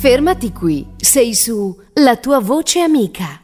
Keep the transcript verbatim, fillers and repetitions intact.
Fermati qui, sei su La tua voce amica.